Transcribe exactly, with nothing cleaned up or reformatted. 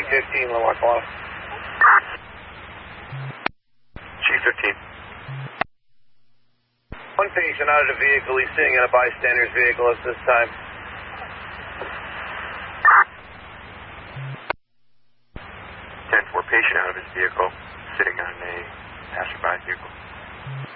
fifteen, Lowell Off. Chief fifteen. One patient out of the vehicle. He's sitting in a bystander's vehicle at this time. ten four, patient out of his vehicle, sitting on a passerby vehicle.